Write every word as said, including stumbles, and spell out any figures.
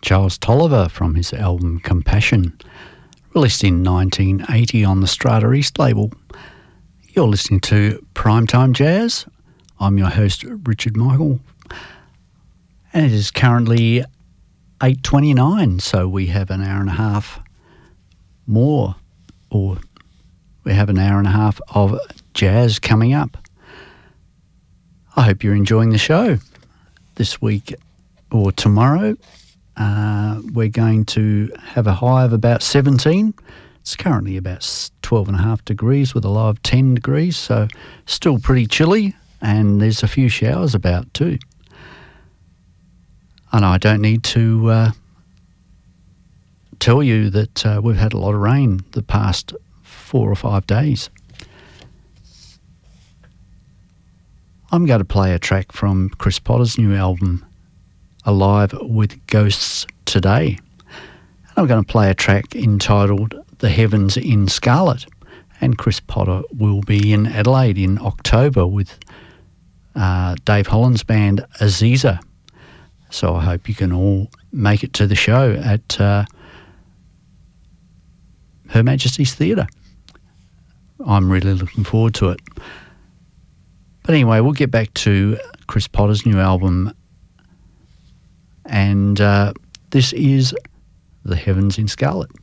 Giles Tolliver from his album Compassion, released in nineteen eighty on the Strata East label. You're listening to Primetime Jazz. I'm your host, Richard Michael, and it is currently eight twenty-nine, so we have an hour and a half more, or we have an hour and a half of jazz coming up. I hope you're enjoying the show. This week or tomorrow, uh, we're going to have a high of about seventeen. It's currently about twelve and a half degrees with a low of ten degrees, so still pretty chilly, and there's a few showers about too. And I don't need to uh, tell you that uh, we've had a lot of rain the past four or five days. I'm going to play a track from Chris Potter's new album, Alive with Ghosts, today. And I'm going to play a track entitled The Heavens in Scarlet. And Chris Potter will be in Adelaide in October with uh, Dave Holland's band Aziza. So I hope you can all make it to the show at uh, Her Majesty's Theatre. I'm really looking forward to it. But anyway, we'll get back to Chris Potter's new album, and uh, this is The Heavens in Scarlet.